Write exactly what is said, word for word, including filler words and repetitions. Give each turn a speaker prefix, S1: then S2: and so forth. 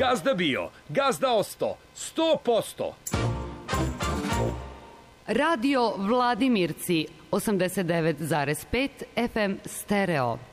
S1: Gazda bio, gazda osto, sto posto.
S2: Radio Vladimirci, osamdeset devet zarez pet F M stereo.